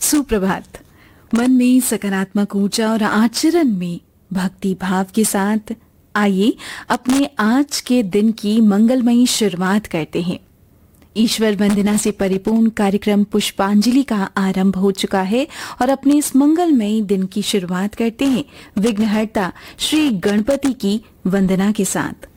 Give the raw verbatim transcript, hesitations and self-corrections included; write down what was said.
सुप्रभात। मन में सकारात्मक ऊर्जा और आचरण में भक्ति भाव के साथ आइए अपने आज के दिन की मंगलमयी शुरुआत करते हैं। ईश्वर वंदना से परिपूर्ण कार्यक्रम पुष्पांजलि का आरंभ हो चुका है और अपने इस मंगलमयी दिन की शुरुआत करते हैं विघ्नहर्ता श्री गणपति की वंदना के साथ।